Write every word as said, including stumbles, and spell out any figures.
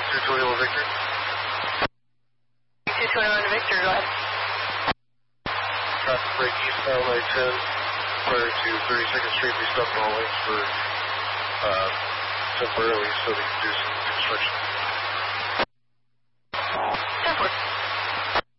two twenty-one Victor. two twenty-one Victor, go ahead. Traffic break eastbound I ten, prior to thirty-second Street. We stopped all lanes for uh, temporarily so they can do some construction.